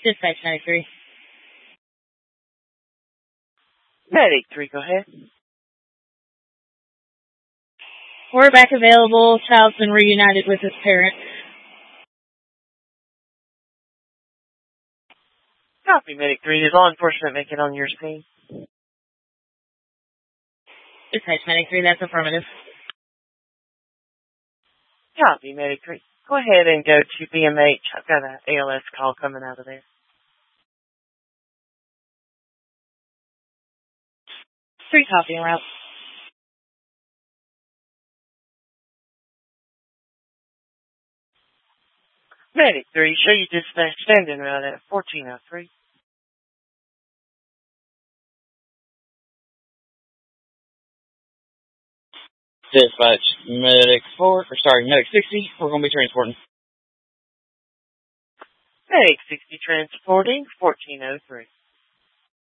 Dispatch 93. Medic 3, go ahead. We're back available. Child's been reunited with his parent. Copy, Medic 3. Did law enforcement make it on your scene? Dispatch 93, that's affirmative. Copy, Medic 3. Go ahead and go to BMH. I've got an ALS call coming out of there. 3 copy en route. Medic 3, show you dispatch standing route at 1403. Dispatch, Medic 60, we're going to be transporting. Medic 60 transporting, 1403.